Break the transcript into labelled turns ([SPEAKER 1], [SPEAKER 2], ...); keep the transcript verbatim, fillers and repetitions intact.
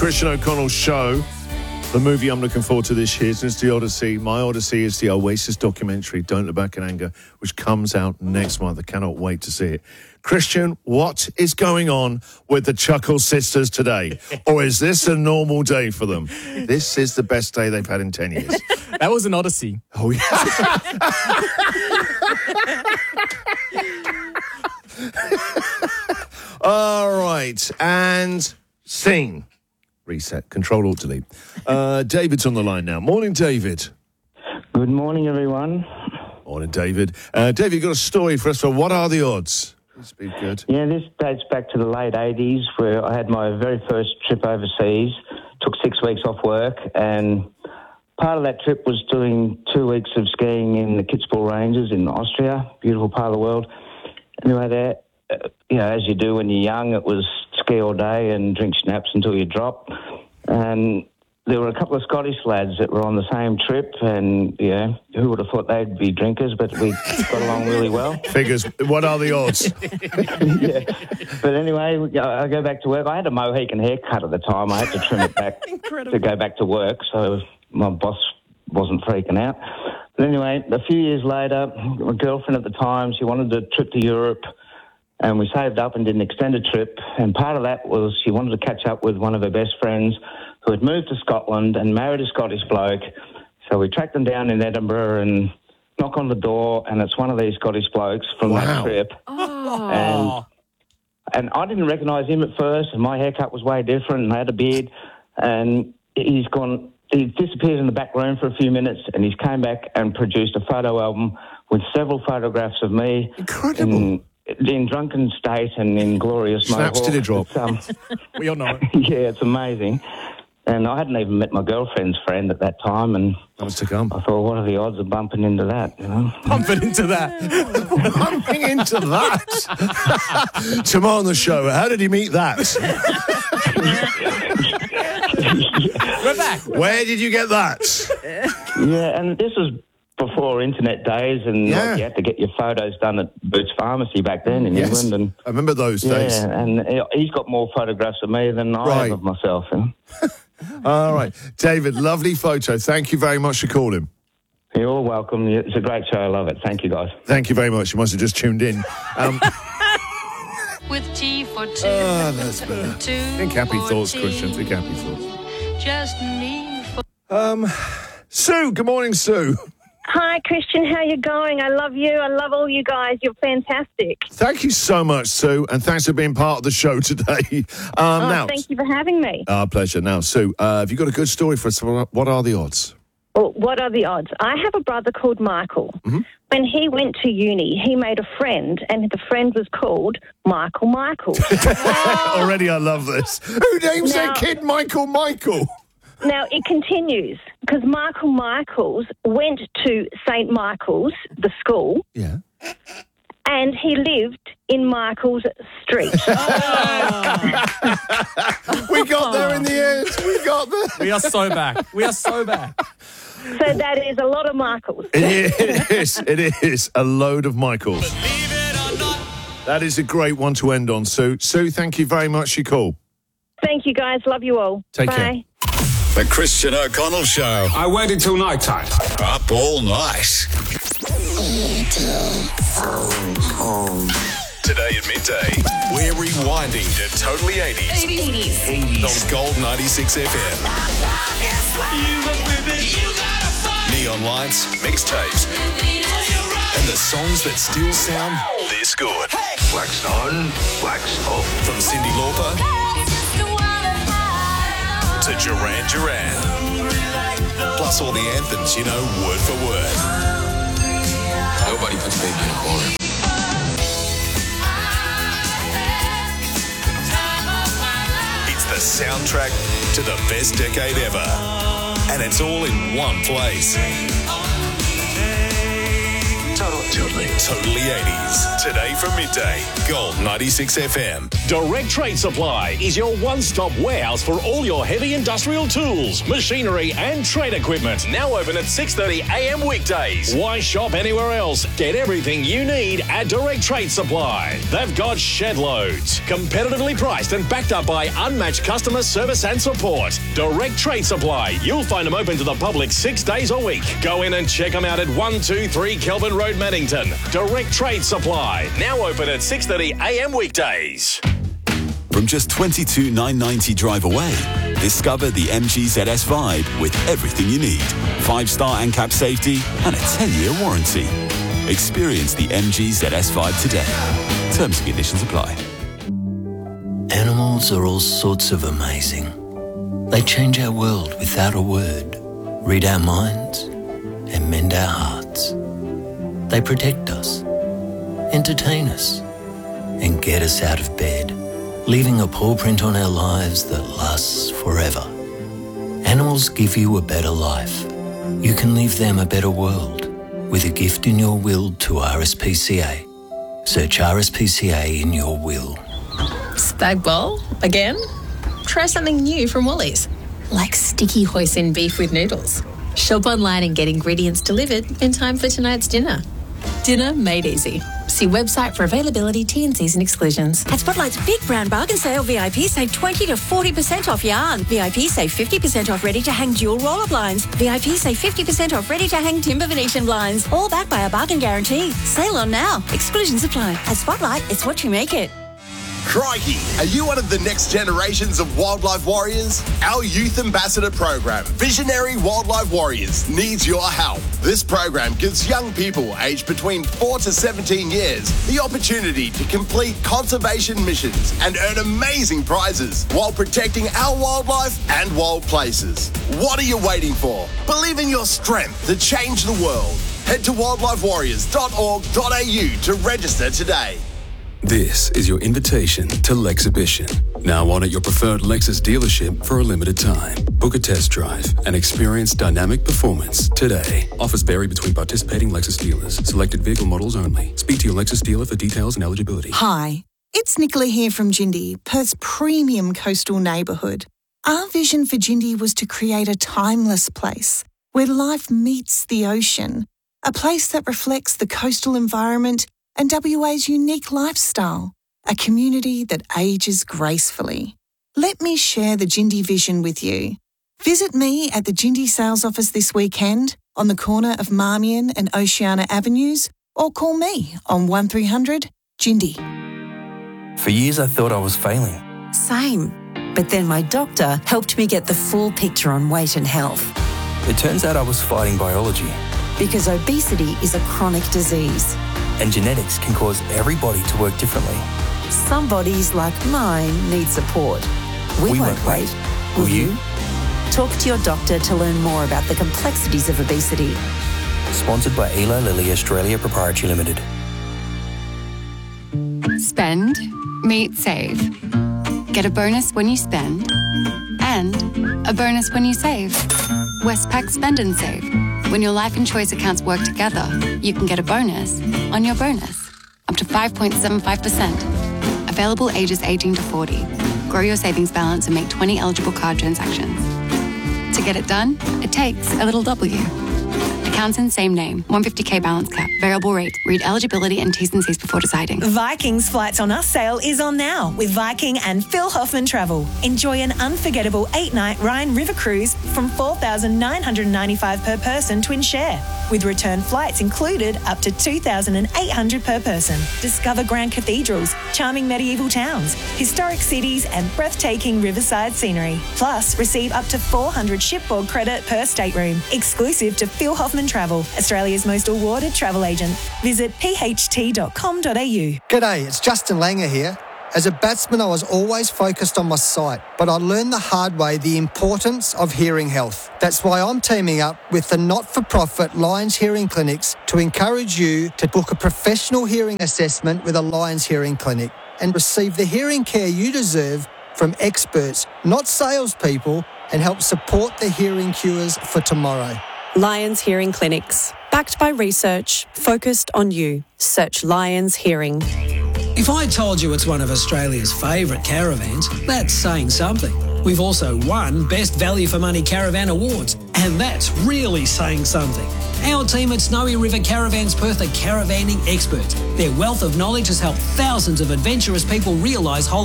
[SPEAKER 1] Christian O'Connell Show. The movie I'm looking forward to this year is The Odyssey. My Odyssey is the Oasis documentary, Don't Look Back in Anger, which comes out next month. I cannot wait to see it. Christian, what is going on with the Chuckle Sisters today? Or is this a normal day for them? This is the best day they've had in ten years.
[SPEAKER 2] That was an Odyssey.
[SPEAKER 1] Oh, yeah. All right. And scene. Reset. Control Alt Delete. Uh, David's on the line now. Morning, David.
[SPEAKER 3] Good morning, everyone.
[SPEAKER 1] Morning, David. Uh, David, you've got a story for us. So what are the odds? This would be good.
[SPEAKER 3] Yeah, this dates back to the late eighties where I had my very first trip overseas. Took six weeks off work, and part of that trip was doing two weeks of skiing in the Kitzbühel Ranges in Austria, beautiful part of the world. Anyway, there, uh, you know, as you do when you're young, it was ski all day and drink schnapps until you drop. And there were a couple of Scottish lads that were on the same trip, and, yeah, who would have thought they'd be drinkers, but we got along really well.
[SPEAKER 1] Figures. What are the odds?
[SPEAKER 3] Yeah. But anyway, I go back to work. I had a Mohican haircut at the time. I had to trim it back to go back to work, so my boss wasn't freaking out. But anyway, a few years later, my girlfriend at the time, she wanted a trip to Europe, and we saved up and did an extended trip. And part of that was she wanted to catch up with one of her best friends who had moved to Scotland and married a Scottish bloke. So we tracked them down in Edinburgh and knock on the door, and it's one of these Scottish blokes from
[SPEAKER 1] Wow.
[SPEAKER 3] that trip.
[SPEAKER 2] Oh.
[SPEAKER 3] And and I didn't recognise him at first, and my haircut was way different, and I had a beard. And he's gone, he disappeared in the back room for a few minutes, and he's came back and produced a photo album with several photographs of me.
[SPEAKER 1] Incredible.
[SPEAKER 3] In, in drunken state and in glorious
[SPEAKER 1] Snaps
[SPEAKER 3] mohawk.
[SPEAKER 1] did it drop.
[SPEAKER 3] It's, um,
[SPEAKER 2] We all know it.
[SPEAKER 3] yeah, it's amazing. And I hadn't even met my girlfriend's friend at that time, and
[SPEAKER 1] That was to come.
[SPEAKER 3] I thought, what are the odds of bumping into that, you know?
[SPEAKER 2] Pump it into that.
[SPEAKER 1] Bumping into that. Tomorrow on the show, how did he meet that?
[SPEAKER 2] We're back.
[SPEAKER 1] Where did you get that?
[SPEAKER 3] Yeah, and this was before internet days, and
[SPEAKER 1] Yeah.
[SPEAKER 3] like, you had to get your photos done at Boots Pharmacy back then in
[SPEAKER 1] Yes.
[SPEAKER 3] England. And
[SPEAKER 1] I remember those
[SPEAKER 3] yeah,
[SPEAKER 1] days.
[SPEAKER 3] and he's got more photographs of me than I
[SPEAKER 1] Right.
[SPEAKER 3] have of myself. You know?
[SPEAKER 1] All right. David, lovely photo. Thank you very much for calling.
[SPEAKER 3] You're welcome. It's a great show. I love it. Thank you, guys.
[SPEAKER 1] Thank you very much. You must have just tuned in. Um,
[SPEAKER 4] With tea for two.
[SPEAKER 1] oh, that's better.
[SPEAKER 4] Two
[SPEAKER 1] Think happy
[SPEAKER 4] for
[SPEAKER 1] thoughts,
[SPEAKER 4] tea.
[SPEAKER 1] Christian. Think happy thoughts.
[SPEAKER 4] Just me for...
[SPEAKER 1] Um, Sue, good morning, Sue.
[SPEAKER 5] Hi, Christian. How you going? I love you. I love all you guys. You're fantastic.
[SPEAKER 1] Thank you so much, Sue, and thanks for being part of the show today. Um,
[SPEAKER 5] Oh,
[SPEAKER 1] now,
[SPEAKER 5] thank you for having me.
[SPEAKER 1] Our pleasure. Now, Sue, uh, have you got a good story for us? What are the odds?
[SPEAKER 5] Well, what are the odds? I have a brother called Michael.
[SPEAKER 1] Mm-hmm.
[SPEAKER 5] When he went to uni, he made a friend, and the friend was called Michael Michael.
[SPEAKER 1] Already I love this. Who names their
[SPEAKER 5] Now-
[SPEAKER 1] kid Michael Michael?
[SPEAKER 5] Now, it continues, because Michael Michaels went to Saint Michael's, the school,
[SPEAKER 1] Yeah.
[SPEAKER 5] and he lived in Michael's Street.
[SPEAKER 1] We got there in the end. We got there.
[SPEAKER 2] We are so back. We are so back.
[SPEAKER 5] So that is a lot of Michaels.
[SPEAKER 1] It is. It is a load of Michaels. That is a great one to end on, Sue. Sue, thank you very much for your call.
[SPEAKER 5] Thank you, guys. Love you all.
[SPEAKER 1] Take
[SPEAKER 5] Bye.
[SPEAKER 1] care.
[SPEAKER 6] The Christian O'Connell Show.
[SPEAKER 7] I waited till night time.
[SPEAKER 6] Up all night. Today at midday, we're rewinding to Totally eighties. eighties. On Gold ninety-six F M. Neon lights, mixtapes, and the songs that still sound this good.
[SPEAKER 7] Wax on, wax off.
[SPEAKER 6] From Cyndi Lauper to Duran Duran. Plus all the anthems you know word for word.
[SPEAKER 7] Nobody puts baby in a corner.
[SPEAKER 6] It's the soundtrack to the best decade ever. And it's all in one place.
[SPEAKER 7] Total
[SPEAKER 6] Totally. Totally eighties. Today from midday. Gold ninety-six F M.
[SPEAKER 8] Direct Trade Supply is your one-stop warehouse for all your heavy industrial tools, machinery and trade equipment. Now open at six thirty a m weekdays. Why shop anywhere else? Get everything you need at Direct Trade Supply. They've got shed loads, competitively priced and backed up by unmatched customer service and support. Direct Trade Supply. You'll find them open to the public six days a week. Go in and check them out at one two three Kelvin Road, Maddington. Direct Trade Supply. Now open at six thirty a m weekdays.
[SPEAKER 9] From just twenty-two thousand nine hundred ninety drive away, discover the M G Z S Vibe with everything you need. Five-star ANCAP safety and a ten-year warranty. Experience the M G Z S Vibe today. Terms and conditions apply.
[SPEAKER 10] Animals are all sorts of amazing. They change our world without a word, read our minds, and mend our hearts. They protect us, entertain us, and get us out of bed, leaving a paw print on our lives that lasts forever. Animals give you a better life. You can leave them a better world with a gift in your will to R S P C A. Search R S P C A in your will.
[SPEAKER 11] Spag bowl? Again? Try something new from Woolies, like sticky hoisin beef with noodles. Shop online and get ingredients delivered in time for tonight's dinner. Dinner made easy. See website for availability, T and Cs and exclusions.
[SPEAKER 12] At Spotlight's Big Brown Bargain Sale, V I P save twenty to forty percent off yarn. V I P save fifty percent off ready-to-hang dual roller blinds. V I P save fifty percent off ready-to-hang timber Venetian blinds. All backed by a bargain guarantee. Sale on now. Exclusions apply. At Spotlight, it's what you make it.
[SPEAKER 13] Crikey, are you one of the next generations of wildlife warriors? Our Youth Ambassador program, Visionary Wildlife Warriors, needs your help. This program gives young people aged between four to seventeen years the opportunity to complete conservation missions and earn amazing prizes while protecting our wildlife and wild places. What are you waiting for? Believe in your strength to change the world. Head to wildlife warriors dot org dot a u to register today.
[SPEAKER 14] This is your invitation to Lexhibition. Now on at your preferred Lexus dealership for a limited time. Book a test drive and experience dynamic performance today. Offers vary between participating Lexus dealers. Selected vehicle models only. Speak to your Lexus dealer for details and eligibility.
[SPEAKER 15] Hi, it's Nicola here from Jindy, Perth's premium coastal neighbourhood. Our vision for Jindy was to create a timeless place where life meets the ocean, a place that reflects the coastal environment and W A's unique lifestyle, a community that ages gracefully. Let me share the Jindy vision with you. Visit me at the Jindy sales office this weekend on the corner of Marmion and Oceana Avenues, or call me on one three hundred Jindy.
[SPEAKER 16] For years I thought I was failing.
[SPEAKER 17] Same. But then my doctor helped me get the full picture on weight and health.
[SPEAKER 16] It turns out I was fighting biology.
[SPEAKER 17] Because obesity is a chronic disease.
[SPEAKER 16] And genetics can cause every body to work differently.
[SPEAKER 17] Some bodies, like mine, need support. We,
[SPEAKER 16] we
[SPEAKER 17] won't, won't wait. wait. Will you? Talk to your doctor to learn more about the complexities of obesity.
[SPEAKER 16] Sponsored by Eli Lilly Australia Proprietary Limited.
[SPEAKER 18] Spend, meet, save. Get a bonus when you spend. And a bonus when you save. Westpac Spend and Save. When your life and choice accounts work together, you can get a bonus on your bonus, up to five point seven five percent. Available ages eighteen to forty. Grow your savings balance and make twenty eligible card transactions. To get it done, it takes a little W. Accounts in same name, one hundred fifty k balance cap, variable rate. Read eligibility and T's and C's before deciding.
[SPEAKER 19] Viking's Flights on Us sale is on now with Viking and Phil Hoffman Travel. Enjoy an unforgettable eight-night Rhine River cruise from four thousand nine hundred ninety-five dollars per person twin share, with return flights included up to two thousand eight hundred dollars per person. Discover grand cathedrals, charming medieval towns, historic cities and breathtaking riverside scenery. Plus, receive up to four hundred shipboard credit per stateroom, exclusive to Phil Hoffman Travel, Australia's most awarded travel agent. Visit p h t dot com dot a u.
[SPEAKER 20] G'day, it's Justin Langer here. As a batsman, I was always focused on my sight, but I learned the hard way the importance of hearing health. That's why I'm teaming up with the not-for-profit Lions Hearing Clinics to encourage you to book a professional hearing assessment with a Lions Hearing Clinic and receive the hearing care you deserve from experts, not salespeople, and help support the hearing cures for tomorrow.
[SPEAKER 21] Lions Hearing Clinics. Backed by research, focused on you. Search Lions Hearing.
[SPEAKER 22] If I told you it's one of Australia's favourite caravans, that's saying something. We've also won Best Value for Money Caravan Awards, and that's really saying something. Our team at Snowy River Caravans Perth are caravanning experts. Their wealth of knowledge has helped thousands of adventurous people realise holidays